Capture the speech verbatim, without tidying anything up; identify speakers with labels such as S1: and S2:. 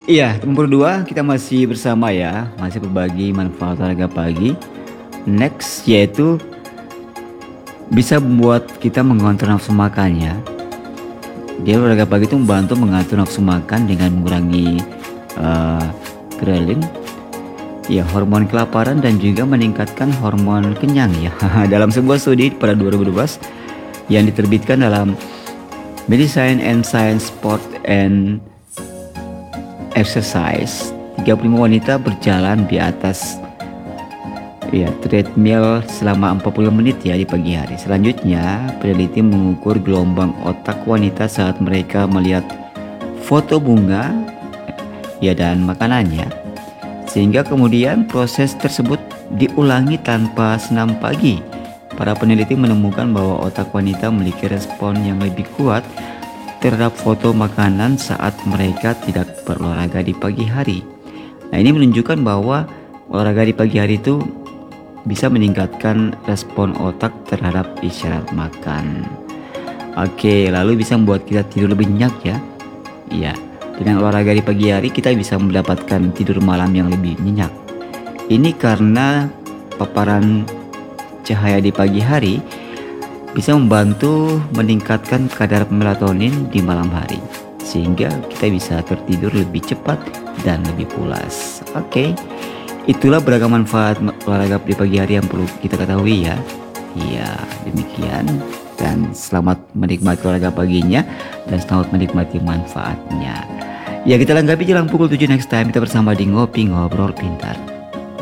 S1: Iya, nomor dua kita masih bersama ya, masih berbagi manfaat olahraga pagi. Next yaitu bisa membuat kita mengontrol nafsu makan ya. Dia olahraga pagi itu membantu mengatur nafsu makan dengan mengurangi uh, ghrelin, ya hormon kelaparan dan juga meningkatkan hormon kenyang ya. Dalam sebuah studi pada dua ribu dua belas yang diterbitkan dalam Medicine and Science Sport and Exercise, tiga puluh lima wanita berjalan di atas ya treadmill selama empat puluh menit ya di pagi hari. Selanjutnya, peneliti mengukur gelombang otak wanita saat mereka melihat foto bunga ya dan makanannya. Sehingga kemudian proses tersebut diulangi tanpa senam pagi. Para peneliti menemukan bahwa otak wanita memiliki respon yang lebih kuat terhadap foto makanan saat mereka tidak berolahraga di pagi hari. Nah, ini menunjukkan bahwa olahraga di pagi hari itu bisa meningkatkan respon otak terhadap isyarat makan. Oke, lalu bisa membuat kita tidur lebih nyenyak ya. Iya, dengan olahraga di pagi hari kita bisa mendapatkan tidur malam yang lebih nyenyak. Ini karena paparan cahaya di pagi hari bisa membantu meningkatkan kadar melatonin di malam hari, sehingga kita bisa tertidur lebih cepat dan lebih pulas. Oke, itulah beragam manfaat olahraga di pagi hari yang perlu kita ketahui ya. Iya, demikian, dan selamat menikmati olahraga paginya dan selamat menikmati manfaatnya. Ya, kita lengkapi jelang pukul tujuh next time. Kita bersama di Ngopi Ngobrol Pintar.